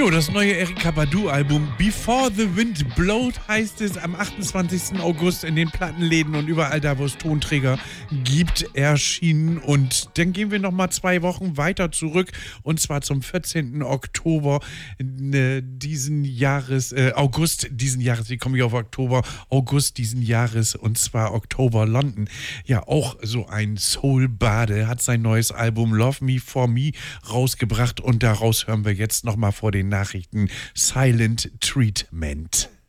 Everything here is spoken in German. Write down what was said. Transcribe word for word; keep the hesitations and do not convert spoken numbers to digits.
Jo, das neue Erykah Badu-Album Before the Wind Blowed heißt es am achtundzwanzigsten August in den Plattenläden und überall da, wo es Tonträger gibt, erschienen. Und dann gehen wir nochmal zwei Wochen weiter zurück und zwar zum vierzehnten Oktober äh, diesen Jahres, äh, August diesen Jahres, wie komme ich auf Oktober? August diesen Jahres und zwar Oktober London. Ja, auch so ein Soul-Bade hat sein neues Album Love Me For Me rausgebracht und daraus hören wir jetzt nochmal vor den Nachrichten Silent Treatment.